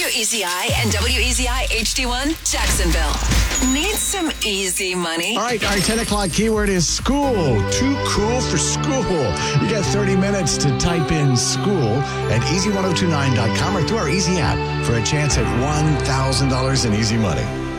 WEZI and WEZI HD1 Jacksonville. Need some easy money? All right, our 10 o'clock keyword is school. Too cool for school. You got 30 minutes to type in school at easy1029.com or through our Easy app for a chance at $1,000 in easy money.